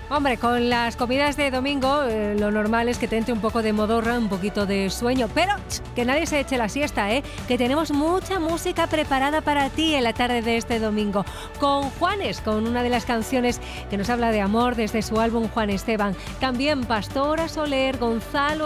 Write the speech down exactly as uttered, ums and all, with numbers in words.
Hombre, con las comidas de domingo eh, lo normal es que te entre un poco de modorra, un poquito de sueño, pero ch, que nadie se eche la siesta, ¿eh? Que tenemos mucha música preparada para ti en la tarde de este domingo. Con Juanes, con una de las canciones que nos habla de amor desde su álbum Juan Esteban. También Pastora Soler, Gonzalo